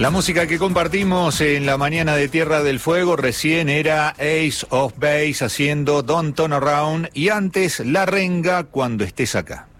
La música que compartimos en la mañana de Tierra del Fuego recién era Ace of Base haciendo Don't Turn Around y antes La Renga, Cuando estés acá.